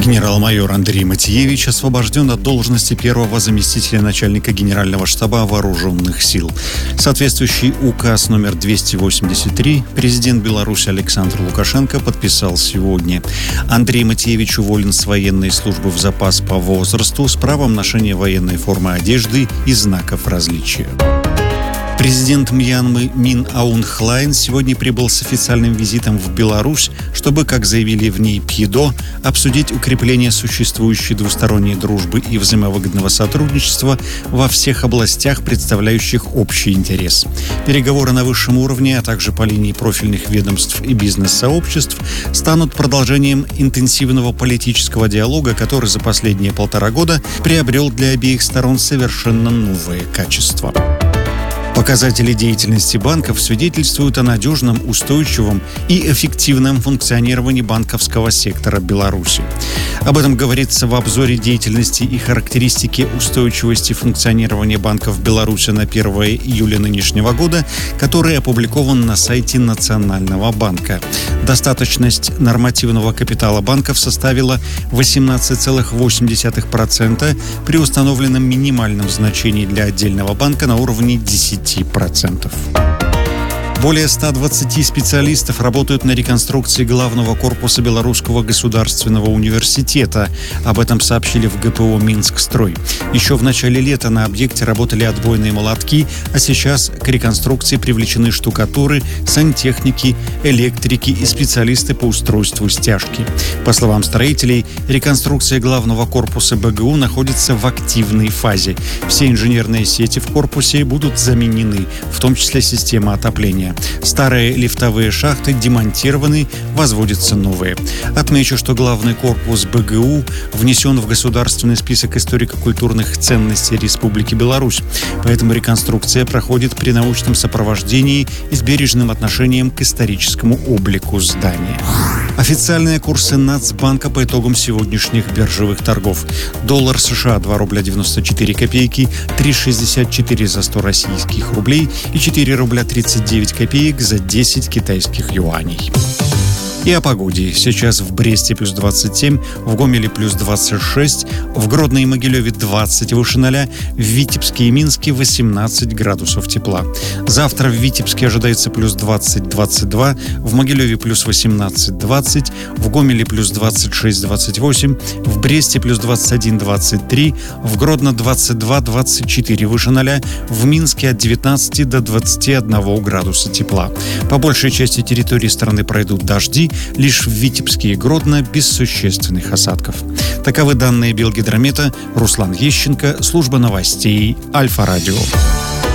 Генерал-майор Андрей Матиевич освобожден от должности первого заместителя начальника Генерального штаба Вооруженных сил. Соответствующий указ номер 283 президент Беларуси Александр Лукашенко подписал сегодня. Андрей Матиевич уволен с военной службы в запас по возрасту с правом ношения военной формы одежды и знаков различия. Президент Мьянмы Мин Аун Хлайн сегодня прибыл с официальным визитом в Беларусь, чтобы, как заявили в Нейпхидо, обсудить укрепление существующей двусторонней дружбы и взаимовыгодного сотрудничества во всех областях, представляющих общий интерес. Переговоры на высшем уровне, а также по линии профильных ведомств и бизнес-сообществ станут продолжением интенсивного политического диалога, который за последние 1,5 года приобрел для обеих сторон совершенно новые качества. Показатели деятельности банков свидетельствуют о надежном, устойчивом и эффективном функционировании банковского сектора Беларуси. Об этом говорится в обзоре деятельности и характеристики устойчивости функционирования банков Беларуси на 1 июля нынешнего года, который опубликован на сайте Национального банка. Достаточность нормативного капитала банков составила 18,8% при установленном минимальном значении для отдельного банка на уровне 10%. Более 120 специалистов работают на реконструкции главного корпуса Белорусского государственного университета. Об этом сообщили в ГПО «Минскстрой». Еще в начале лета на объекте работали отбойные молотки, а сейчас к реконструкции привлечены штукатуры, сантехники, электрики и специалисты по устройству стяжки. По словам строителей, реконструкция главного корпуса БГУ находится в активной фазе. Все инженерные сети в корпусе будут заменены, в том числе система отопления. Старые лифтовые шахты демонтированы, возводятся новые. Отмечу, что главный корпус БГУ внесен в государственный список историко-культурных ценностей Республики Беларусь. Поэтому реконструкция проходит при научном сопровождении и с бережным отношением к историческому облику здания. Официальные курсы Нацбанка по итогам сегодняшних биржевых торгов. Доллар США 2 рубля 94 копейки, 3,64 за 100 российских рублей и 4 рубля 39 копеек за 10 китайских юаней. И о погоде. Сейчас в Бресте плюс 27, в Гомеле плюс 26, в Гродно и Могилеве 20 выше 0, в Витебске и Минске 18 градусов тепла. Завтра в Витебске ожидается плюс 20-22, в Могилеве плюс 18-20, в Гомеле плюс 26-28, в Бресте плюс 21-23, в Гродно 22-24 выше 0, в Минске от 19 до 21 градуса тепла. По большей части территории страны пройдут дожди, лишь в Витебске и Гродно без существенных осадков. Таковы данные Белгидромета. Руслан Ещенко, служба новостей Альфа-Радио.